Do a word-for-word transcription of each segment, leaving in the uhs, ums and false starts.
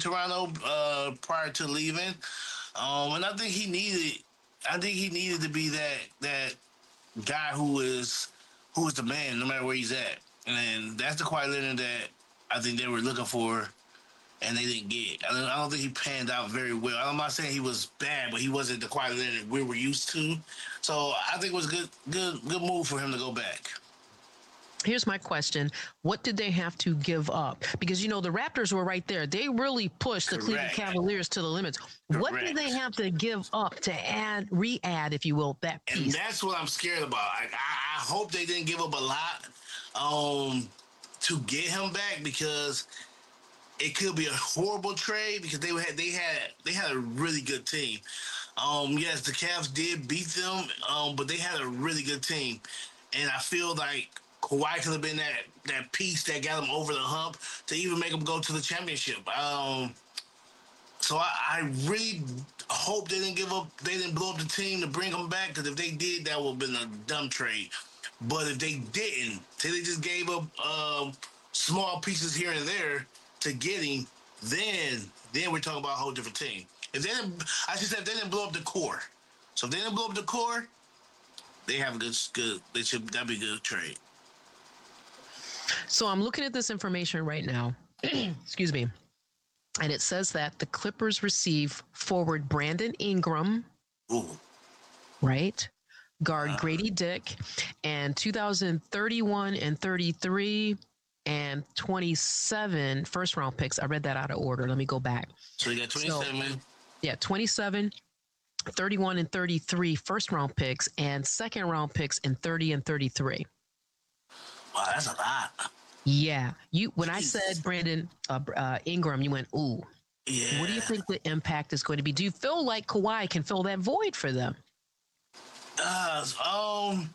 Toronto uh, prior to leaving, um, and I think he needed. I think he needed to be that that guy who is who is the man, no matter where he's at, and that's the Kawhi Leonard that I think they were looking for, and they didn't get. I don't, I don't think he panned out very well. I'm not saying he was bad, but he wasn't the Kawhi Leonard we were used to. So I think it was a good, good, good move for him to go back. Here's my question. What did they have to give up? Because, you know, the Raptors were right there. They really pushed the Correct. Cleveland Cavaliers to the limits. Correct. What did they have to give up to add, re-add, if you will, that piece? And that's what I'm scared about. I, I, I hope they didn't give up a lot um, to get him back, because it could be a horrible trade, because they had they had they had a really good team. Um, yes, the Cavs did beat them, um, but they had a really good team, and I feel like Kawhi could have been that that piece that got him over the hump to even make him go to the championship. Um, so I, I really hope they didn't give up. They didn't blow up the team to bring him back, because if they did, that would have been a dumb trade. But if they didn't, say they just gave up um, small pieces here and there to get him, then then we're talking about a whole different team. If they didn't, I should say, if they didn't blow up the core. So if they didn't blow up the core, they have a good good. They should that'd be a good trade. So I'm looking at this information right now. Excuse me. And it says that the Clippers receive forward Brandon Ingram. Ooh. Right? Guard Uh, Grady Dick, and two thousand thirty-one and thirty-three and twenty-seven first round picks. I read that out of order. Let me go back. So you got twenty-seven. So, yeah, twenty-seven, thirty-one, and thirty-three first round picks, and second round picks in thirty and thirty-three. Wow, that's a lot. Yeah. You when I Jeez. said Brandon uh, uh, Ingram, you went, ooh. Yeah. What do you think the impact is going to be? Do you feel like Kawhi can fill that void for them? Uh, um,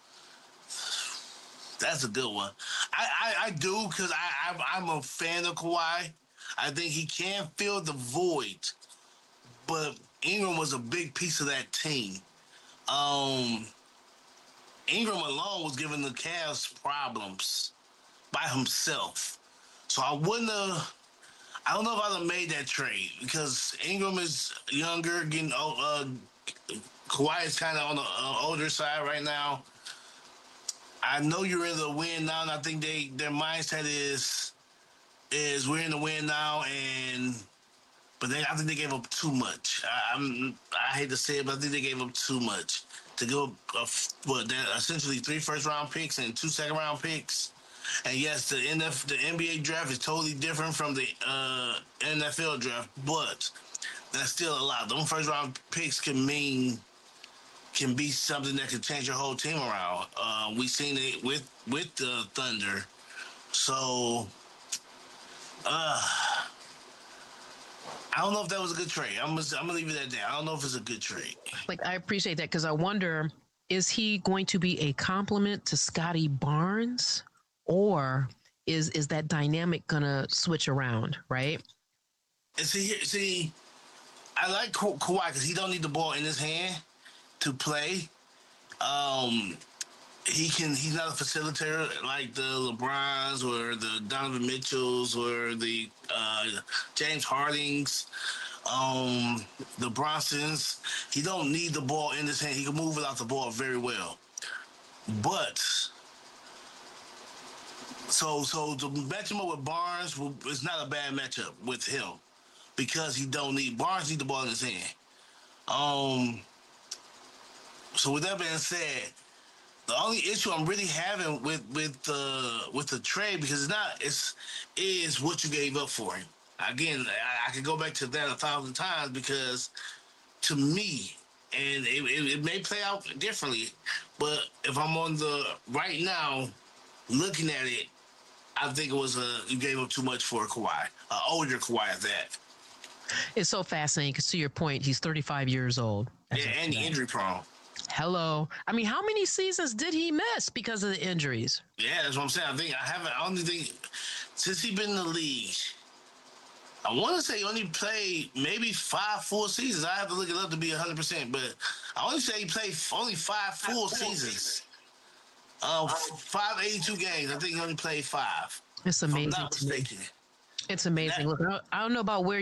that's a good one. I, I, I do, because I, I, I'm a fan of Kawhi. I think he can fill the void, but Ingram was a big piece of that team. Um, Ingram alone was giving the Cavs problems by himself. So I wouldn't have. I don't know if I'd have made that trade, because Ingram is younger, getting uh, Kawhi is kind of on the uh, older side right now. I know you're in the win now, and I think they their mindset is is we're in the win now, and but they I think they gave up too much. I, I'm I hate to say it, but I think they gave up too much to give up uh, what that essentially three first round picks and two second round picks. And yes, the N F the N B A draft is totally different from the uh, N F L draft, but that's still a lot. Those first round picks can mean can be something that can change your whole team around. Uh, we've seen it with with the Thunder. So, uh, I don't know if that was a good trade. I'm gonna, I'm gonna leave it at that. I don't know if it's a good trade. Like, I appreciate that, because I wonder, is he going to be a compliment to Scotty Barnes, or is is that dynamic gonna switch around? Right? And see, see, I like Ka- Kawhi because he don't need the ball in his hand to play. Um, he can. He's not a facilitator like the LeBrons or the Donovan Mitchells or the uh, James Hardings, um, the Bronsons. He don't need the ball in his hand. He can move without the ball very well. But so so to match him up with Barnes is not a bad matchup with him, because he don't need Barnes need the ball in his hand. Um. So with that being said, the only issue I'm really having with with the with the trade, because it's not it's is what you gave up for him. Again, I, I could go back to that a thousand times, because to me, and it, it, it may play out differently, but if I'm on the right now looking at it, I think it was a you gave up too much for Kawhi, an older Kawhi at that. It's so fascinating, because to your point, he's thirty-five years old. Yeah, and injury prone. Hello. I mean, how many seasons did he miss because of the injuries? Yeah, that's what I'm saying. I think I haven't. I only think since he's been in the league, I want to say he only played maybe five full seasons. I have to look it up to be one hundred percent, but I only say he played only five full seasons. Um, five eighty-two games. I think he only played five. It's amazing. If I'm not to me. mistaken. It's amazing. Look, I don't know about where